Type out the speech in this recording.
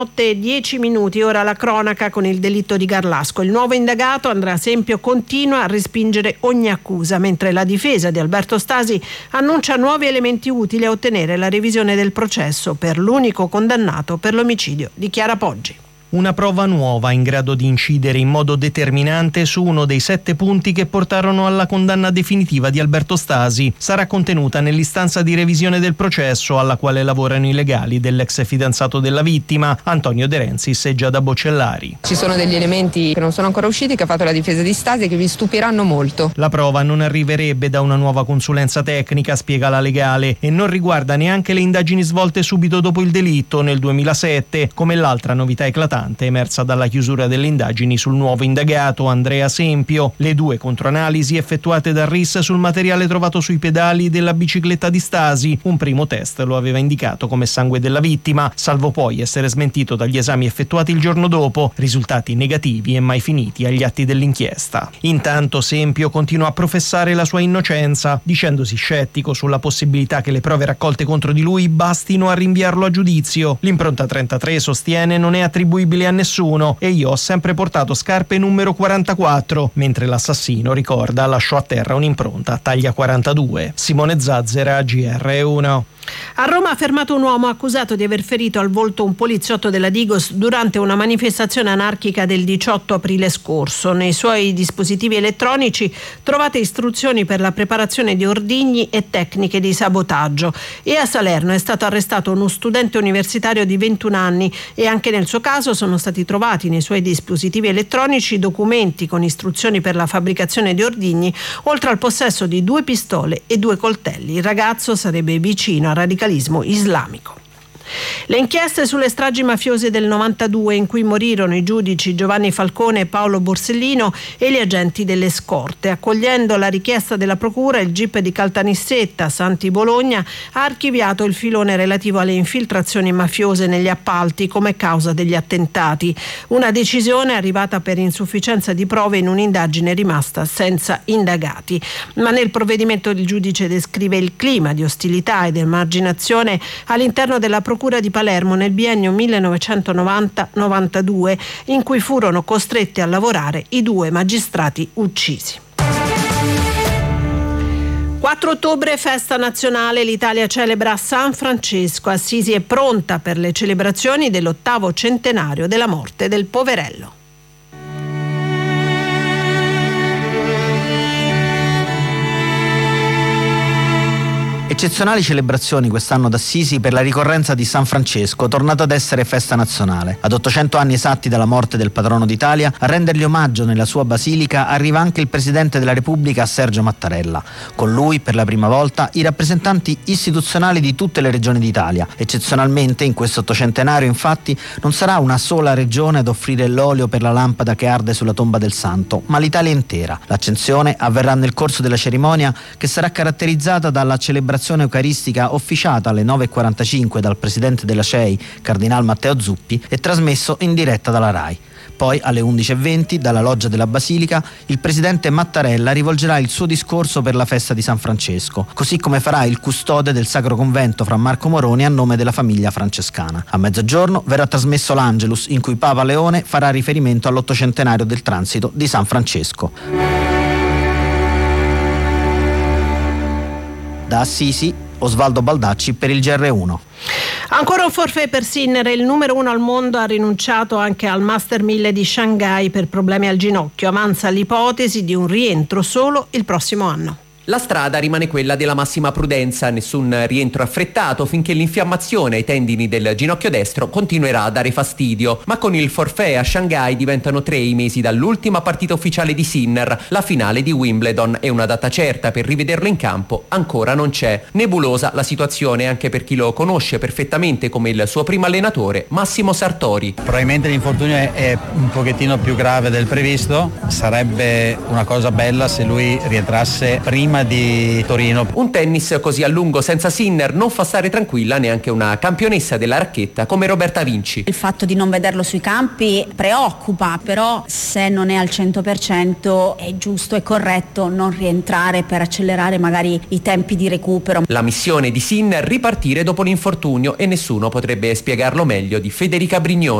10 minuti, ora la cronaca con il delitto di Garlasco. Il nuovo indagato, Andrea Sempio, continua a respingere ogni accusa, mentre la difesa di Alberto Stasi annuncia nuovi elementi utili a ottenere la revisione del processo per l'unico condannato per l'omicidio di Chiara Poggi. Una prova nuova in grado di incidere in modo determinante su uno dei 7 punti che portarono alla condanna definitiva di Alberto Stasi. Sarà contenuta nell'istanza di revisione del processo alla quale lavorano i legali dell'ex fidanzato della vittima, Antonio De Renzis e Giada Bocellari. Ci sono degli elementi che non sono ancora usciti, che ha fatto la difesa di Stasi e che vi stupiranno molto. La prova non arriverebbe da una nuova consulenza tecnica, spiega la legale, e non riguarda neanche le indagini svolte subito dopo il delitto nel 2007, come l'altra novità eclatante emersa dalla chiusura delle indagini sul nuovo indagato Andrea Sempio. Le 2 controanalisi effettuate dal RIS sul materiale trovato sui pedali della bicicletta di Stasi. Un primo test lo aveva indicato come sangue della vittima, salvo poi essere smentito dagli esami effettuati il giorno dopo, risultati negativi e mai finiti agli atti dell'inchiesta. Intanto Sempio continua a professare la sua innocenza, dicendosi scettico sulla possibilità che le prove raccolte contro di lui bastino a rinviarlo a giudizio. L'impronta 33, sostiene, non è attribuibile a nessuno e io ho sempre portato scarpe numero 44, mentre l'assassino, ricorda, lasciò a terra un'impronta taglia 42. Simone Zazzera, GR1. A Roma ha fermato un uomo accusato di aver ferito al volto un poliziotto della Digos durante una manifestazione anarchica del 18 aprile scorso. Nei suoi dispositivi elettronici trovate istruzioni per la preparazione di ordigni e tecniche di sabotaggio. E a Salerno è stato arrestato uno studente universitario di 21 anni e anche nel suo caso sono stati trovati nei suoi dispositivi elettronici documenti con istruzioni per la fabbricazione di ordigni, oltre al possesso di 2 pistole e 2 coltelli. Il ragazzo sarebbe vicino al radicalismo islamico. Le inchieste sulle stragi mafiose del 92, in cui morirono i giudici Giovanni Falcone e Paolo Borsellino e gli agenti delle scorte. Accogliendo la richiesta della procura, il GIP di Caltanissetta, Santi Bologna, ha archiviato il filone relativo alle infiltrazioni mafiose negli appalti come causa degli attentati. Una decisione arrivata per insufficienza di prove in un'indagine rimasta senza indagati. Ma nel provvedimento il giudice descrive il clima di ostilità ed emarginazione all'interno della procura di Palermo nel biennio 1990-92, in cui furono costretti a lavorare i 2 magistrati uccisi. 4 ottobre, festa nazionale, l'Italia celebra San Francesco. Assisi è pronta per le celebrazioni dell'8° centenario della morte del poverello. Eccezionali celebrazioni quest'anno ad Assisi per la ricorrenza di San Francesco, tornato ad essere festa nazionale. Ad 800 anni esatti dalla morte del patrono d'Italia, a rendergli omaggio nella sua basilica arriva anche il Presidente della Repubblica Sergio Mattarella. Con lui, per la prima volta, i rappresentanti istituzionali di tutte le regioni d'Italia. Eccezionalmente, in questo 800enario, infatti, non sarà una sola regione ad offrire l'olio per la lampada che arde sulla tomba del santo, ma l'Italia intera. L'accensione avverrà nel corso della cerimonia, che sarà caratterizzata dalla celebrazione eucaristica officiata alle 9:45 dal presidente della CEI, Cardinal Matteo Zuppi, e trasmesso in diretta dalla RAI. Poi alle 11:20 dalla loggia della Basilica il presidente Mattarella rivolgerà il suo discorso per la festa di San Francesco, così come farà il custode del Sacro Convento Fra Marco Moroni a nome della famiglia francescana. A mezzogiorno verrà trasmesso l'Angelus, in cui Papa Leone farà riferimento all'800enario del transito di San Francesco. Da Assisi, Osvaldo Baldacci per il GR1. Ancora un forfait per Sinner, il numero 1 al mondo ha rinunciato anche al Master 1000 di Shanghai per problemi al ginocchio. Avanza l'ipotesi di un rientro solo il prossimo anno. La strada rimane quella della massima prudenza, nessun rientro affrettato finché l'infiammazione ai tendini del ginocchio destro continuerà a dare fastidio, ma con il forfait a Shanghai diventano 3 i mesi dall'ultima partita ufficiale di Sinner, la finale di Wimbledon, e una data certa per rivederlo in campo ancora non c'è. Nebulosa la situazione anche per chi lo conosce perfettamente come il suo primo allenatore, Massimo Sartori. Probabilmente l'infortunio è un pochettino più grave del previsto, sarebbe una cosa bella se lui rientrasse prima Open di Torino. Un tennis così a lungo senza Sinner non fa stare tranquilla neanche una campionessa della racchetta come Roberta Vinci. Il fatto di non vederlo sui campi preoccupa, però se non è al 100% è giusto e corretto non rientrare per accelerare magari i tempi di recupero. La missione di Sinner ripartire dopo l'infortunio e nessuno potrebbe spiegarlo meglio di Federica Brignone.